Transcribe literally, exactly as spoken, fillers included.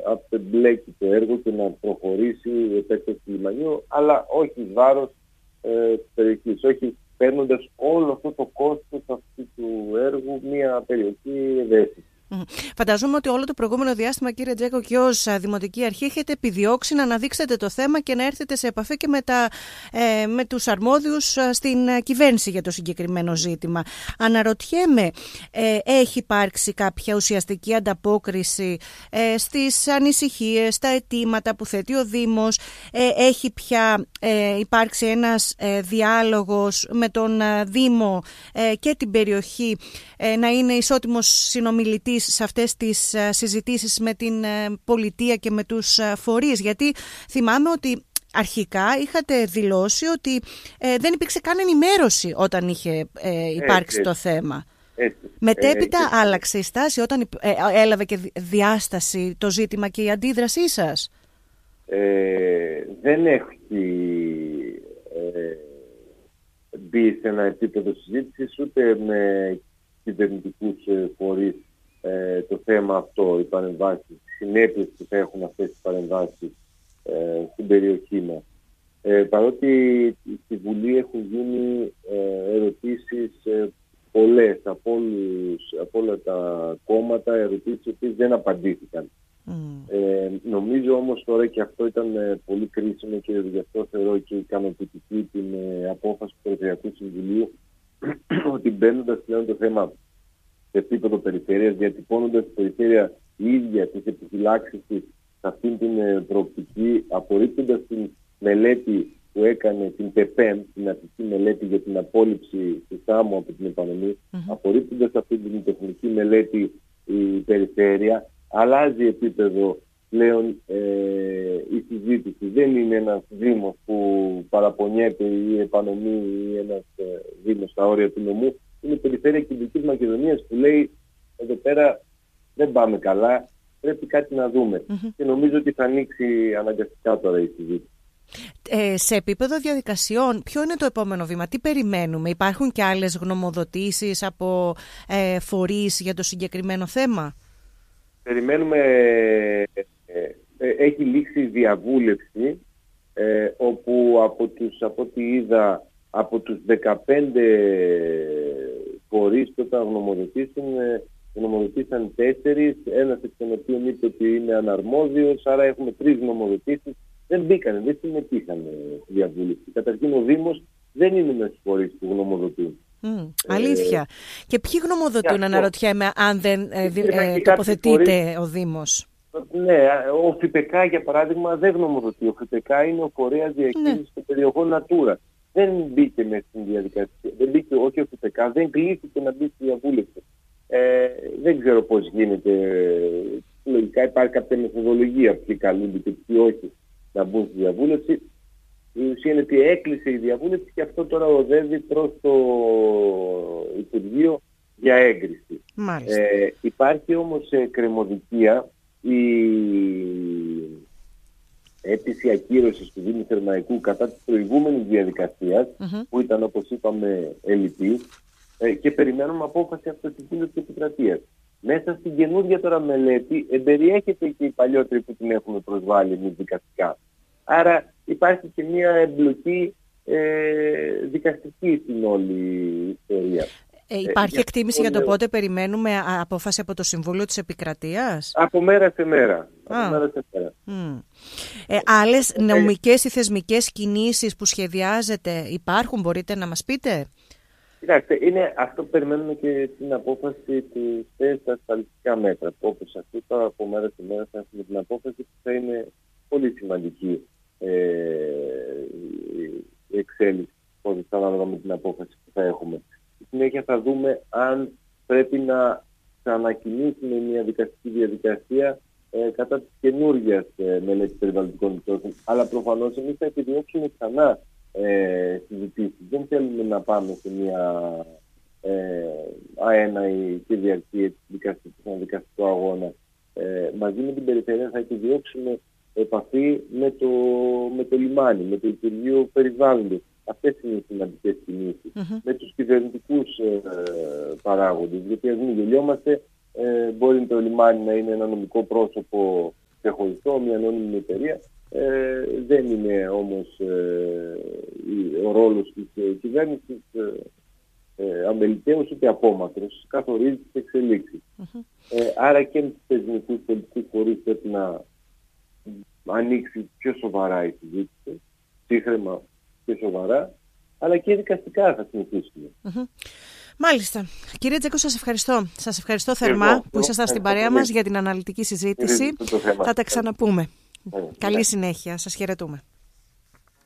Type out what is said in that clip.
απεμπλέκει το έργο και να προχωρήσει η επέκταση του λιμανιού, αλλά όχι εις βάρος ε, της περιοχής, όχι παίρνοντας όλο αυτό το κόστος αυτού του έργου μια περιοχή ευαίσθητη. Mm. Φανταζόμαι ότι όλο το προηγούμενο διάστημα, κύριε Τζέκο, και ως Δημοτική Αρχή έχετε επιδιώξει να αναδείξετε το θέμα και να έρθετε σε επαφή και με, τα, ε, με τους αρμόδιους στην κυβέρνηση για το συγκεκριμένο ζήτημα. Αναρωτιέμαι, ε, έχει υπάρξει κάποια ουσιαστική ανταπόκριση ε, στις ανησυχίες, στα αιτήματα που θέτει ο Δήμος, ε, έχει πια ε, υπάρξει ένας ε, διάλογος με τον ε, Δήμο ε, και την περιοχή ε, να είναι ισότιμος συνομιλητής σε αυτές τις συζητήσεις με την πολιτεία και με τους φορείς? Γιατί θυμάμαι ότι αρχικά είχατε δηλώσει ότι ε, δεν υπήρξε καν ενημέρωση όταν είχε ε, υπάρξει έτσι, το θέμα. Έτσι. Μετέπειτα ε, άλλαξε η στάση όταν ε, έλαβε και διάσταση το ζήτημα και η αντίδρασή σας? Ε, δεν έχει ε, μπει σε ένα επίπεδο συζήτησης ούτε με κυβερνητικούς φορείς Ε, το θέμα αυτό, οι παρεμβάσεις, οι συνέπειες που θα έχουν αυτές τις παρεμβάσεις ε, στην περιοχή μας. Ε, παρότι στη Βουλή έχουν γίνει ε, ερωτήσεις ε, πολλές από, όλους, από όλα τα κόμματα, ερωτήσεις που δεν απαντήθηκαν. Mm. Ε, νομίζω όμως τώρα, και αυτό ήταν ε, πολύ κρίσιμο και γι' αυτό θεωρώ και ικανοποιητική την ε, απόφαση του Περιφερειακού Συμβουλίου, ότι μπαίνοντας πλέον το θέμα σε επίπεδο περιφέρειας, διατυπώνοντας η περιφέρεια η ίδια τις επιφυλάξεις της σε αυτήν την ε, προοπτική, απορρίπτοντας την μελέτη που έκανε την ΤΕΠΕΜ, την αρχική μελέτη για την απόλυψη του Σάμου από την επανομή, mm-hmm. απορρίπτοντας αυτή την τεχνική μελέτη η περιφέρεια, αλλάζει επίπεδο πλέον ε, η συζήτηση. Δεν είναι ένας δήμος που παραπονιέται ή επανομή ή ένας ε, δήμος στα όρια του νομού. Είναι η περιφέρεια Κεντρικής Μακεδονίας που λέει εδώ πέρα δεν πάμε καλά, πρέπει κάτι να δούμε. Mm-hmm. Και νομίζω ότι θα ανοίξει αναγκαστικά τώρα η συζήτηση. Ε, σε επίπεδο διαδικασιών, ποιο είναι το επόμενο βήμα, τι περιμένουμε? Υπάρχουν και άλλες γνωμοδοτήσεις από ε, φορείς για το συγκεκριμένο θέμα? Περιμένουμε, ε, ε, έχει λήξει διαβούλευση ε, όπου από, τους, από ό,τι είδα από τους δεκαπέντε φορείς που θα γνωμοδοτήσουν, γνωμοδοτήσαν τέσσερις, ένας εκ των οποίων είπε ότι είναι αναρμόδιος, άρα έχουμε τρεις γνωμοδοτήσεις. Δεν μπήκανε, δεν συμμετείχαν στη διαβούλευση. Καταρχήν ο Δήμος δεν είναι με τους φορείς που γνωμοδοτούν. Mm, αλήθεια. Ε, και ποιοι γνωμοδοτούν, αναρωτιέμαι, αν δεν ε, ε, τοποθετείται φορείς, ο Δήμος? Ναι, ο ΦΠΚ για παράδειγμα δεν γνωμοδοτεί. Ο ΦΠΚ είναι ο φορέας διαχείρισης ναι. των περιοχών Natura. Δεν μπήκε μέσα στην διαδικασία. Δεν μπήκε, όχι ο ΦΠΚ, δεν κλείστηκε να μπει στη διαβούλευση. Ε, δεν ξέρω πώς γίνεται. Λογικά υπάρχει κάποια μεθοδολογία ποιοι καλούνται και ποιοι όχι να μπουν στη διαβούλευση. Η ουσία είναι ότι έκλεισε η διαβούλευση και αυτό τώρα οδεύει προς το Υπουργείο για έγκριση. Ε, υπάρχει όμως ε, κρεμοδικία η αίτηση ακύρωσης του Δήμου Θερμαϊκού κατά της προηγούμενης διαδικασίας, mm-hmm. που ήταν, όπως είπαμε, ελλειπή, ε, και περιμένουμε απόφαση από το Συμβούλιο της Επικρατείας. Μέσα στην καινούργια τώρα μελέτη εμπεριέχεται και η παλιότερη που την έχουμε προσβάλει εμείς δικαστικά. Άρα υπάρχει και μια εμπλοκή ε, δικαστική στην όλη ιστορία. Ε, υπάρχει ε, εκτίμηση για το πότε περιμένουμε απόφαση από το Συμβούλιο της Επικρατείας? Από μέρα σε μέρα. Από μέρα σε μέρα. Mm. Ε, άλλες νομικές ή θεσμικές κινήσεις που σχεδιάζετε υπάρχουν, μπορείτε να μας πείτε? Κοιτάξτε, είναι αυτό που περιμένουμε και την απόφαση του ΣΕ στα ασφαλιστικά μέτρα. Όπως σας είπα, από μέρα σε μέρα θα έχουμε την απόφαση που θα είναι πολύ σημαντική ε, η εξέλιξη ανάλογα με την απόφαση που θα έχουμε. Στη συνέχεια θα δούμε αν πρέπει να ξανακινήσουμε μια δικαστική διαδικασία ε, κατά της καινούργιας ε, μελέτης περιβαλλοντικών επιπτώσεων. Αλλά προφανώς εμείς θα επιδιώξουμε ξανά ε, συζητήσεις. Δεν θέλουμε να πάμε σε μια ε, αέναη και διαρκή δικαστικό, δικαστικό αγώνα. Ε, μαζί με την περιφέρεια θα επιδιώξουμε επαφή με το, με το λιμάνι, με το Υπουργείο Περιβάλλοντος. Αυτές είναι οι σημαντικές κινήσεις. Mm-hmm. Με τους κυβερνητικούς ε, παράγοντες. Γιατί ας μην γελιόμαστε, ε, μπορεί το λιμάνι να είναι ένα νομικό πρόσωπο ξεχωριστό, μια ανώνυμη εταιρεία. Ε, δεν είναι όμως ε, ο ρόλος της ε, κυβέρνησης ε, ε, αμεληταίος ούτε απόμακρος, καθορίζει τις εξελίξεις. Mm-hmm. Ε, άρα και με τους θεσμικούς πολιτικούς φορείς πρέπει να ανοίξει πιο σοβαρά η συζήτηση, σύγχρεμα πιο σοβαρά, αλλά και δικαστικά θα συνεχίσουμε. Mm-hmm. Μάλιστα. Κύριε Τζέκο, σας ευχαριστώ. Σας ευχαριστώ θερμά εγώ, που ήσασταν στην παρέα μας για την αναλυτική συζήτηση. Θα τα ξαναπούμε. Καλή συνέχεια. Σας χαιρετούμε.